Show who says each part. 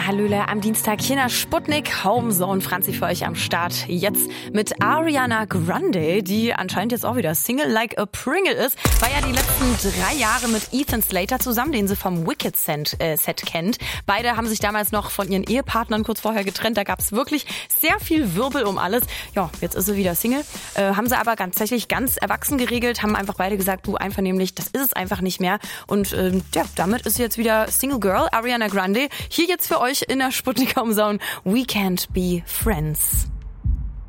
Speaker 1: Hallöle am Dienstag hier in der Sputnik Homezone. Franzi für euch am Start. Jetzt mit Ariana Grande, die anscheinend jetzt auch wieder Single Like a Pringle ist. War ja die letzten 3 Jahre mit Ethan Slater zusammen, den sie vom Wicked Set kennt. Beide haben sich damals noch von ihren Ehepartnern kurz vorher getrennt. Da gab es wirklich sehr viel Wirbel um alles. Ja, jetzt ist sie wieder Single. Haben sie aber tatsächlich ganz erwachsen geregelt. Haben einfach beide gesagt, du einvernehmlich, das ist es einfach nicht mehr. Und ja, damit ist sie jetzt wieder Single Girl, Ariana Grande. Hier jetzt für euch in der Sputnik Homezone We Can't Be Friends.